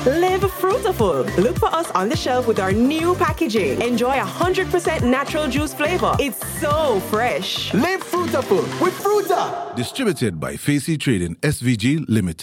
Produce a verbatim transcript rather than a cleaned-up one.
Live fruitful. Look for us on the shelf with our new packaging. Enjoy one hundred percent natural juice flavor. It's so fresh. Live fruitful with Fruta. Distributed by Facey Trading S V G Limited.